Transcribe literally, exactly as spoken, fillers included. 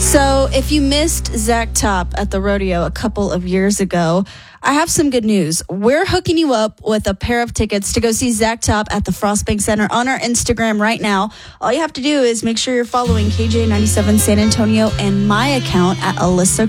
So, if you missed Zach Top at the rodeo a couple of years ago, I have some good news. We're hooking you up with a pair of tickets to go see Zach Top at the Frostbank Center on our Instagram right now. All you have to do is make sure you're following K J ninety-seven San Antonio and my account at Alyssa